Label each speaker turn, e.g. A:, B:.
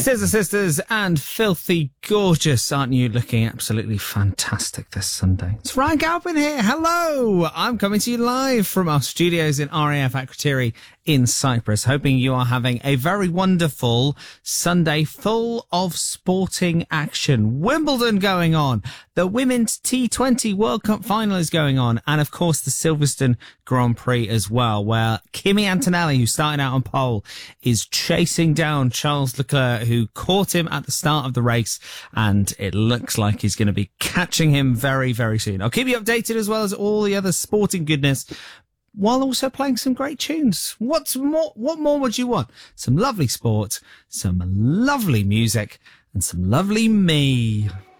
A: Scissor Sisters and Filthy Gorgeous. Aren't you looking absolutely fantastic this Sunday? It's Ryan Galpin here. Hello. I'm coming to you live from our studios in RAF Akrotiri in Cyprus, hoping you are having a very wonderful Sunday full of sporting action. Wimbledon going on. The Women's T20 World Cup final is going on. And of course, the Silverstone Grand Prix as well, where Kimi Antonelli, who started out on pole, is chasing down Charles Leclerc, who caught him at the start of the race. And it looks like he's going to be catching him very, very soon. I'll keep you updated as well as all the other sporting goodness, while also playing some great tunes. What more would you want? Some lovely sport, some lovely music, and some lovely me.